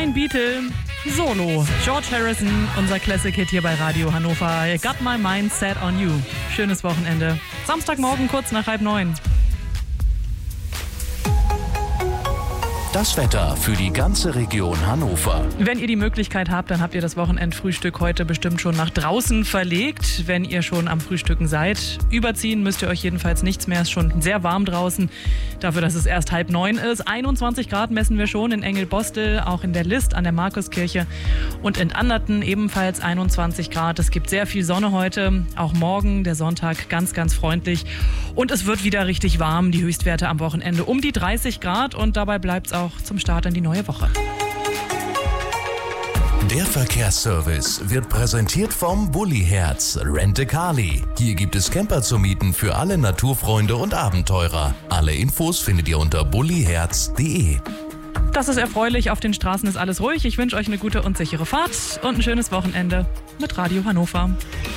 Ein Beatle Solo. George Harrison, unser Classic-Hit hier bei Radio Hannover. I got my mind set on you. Schönes Wochenende. Samstagmorgen kurz nach 8:30. Das Wetter für die ganze Region Hannover. Wenn ihr die Möglichkeit habt, dann habt ihr das Wochenendfrühstück heute bestimmt schon nach draußen verlegt, wenn ihr schon am Frühstücken seid. Überziehen müsst ihr euch jedenfalls nichts mehr. Es ist schon sehr warm draußen, dafür, dass es erst 8:30 ist. 21 Grad messen wir schon in Engelbostel, auch in der List an der Markuskirche und in Anderten ebenfalls 21 Grad. Es gibt sehr viel Sonne heute, auch morgen, der Sonntag, ganz, ganz freundlich. Und es wird wieder richtig warm, die Höchstwerte am Wochenende um die 30 Grad und dabei bleibt es auch zum Start in die neue Woche. Der Verkehrsservice wird präsentiert vom Bulli-Herz Rent-A-Car-Li. Hier gibt es Camper zu mieten für alle Naturfreunde und Abenteurer. Alle Infos findet ihr unter bulliherz.de. Das ist erfreulich, auf den Straßen ist alles ruhig. Ich wünsche euch eine gute und sichere Fahrt und ein schönes Wochenende mit Radio Hannover.